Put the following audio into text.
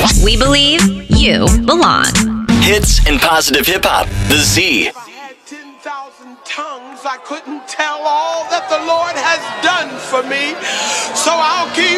We believe you belong. Hits and positive hip hop. The Z. If I had 10,000 tongues, I couldn't tell all that the Lord has done for me. So I'll keep